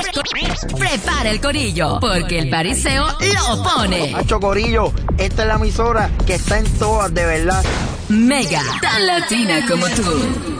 Prepara el corillo, porque el pariseo lo pone. Hacho Corillo, esta es la emisora que está en todas, de verdad. Mega, tan latina como tú.